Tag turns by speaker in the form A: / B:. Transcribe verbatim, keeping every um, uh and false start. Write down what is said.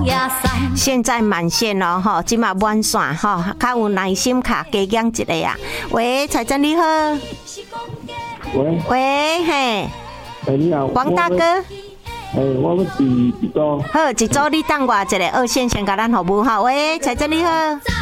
A: 现在满线咯吼，今嘛满线吼，较有耐心卡加讲一个啊。喂，彩珍你好。
B: 喂。
A: 喂，嘿。
B: 哎，你好。
A: 王大哥。
B: 哎，我要是一组。
A: 好，一组你等我一个二线先甲咱服务哈。喂，彩珍你好。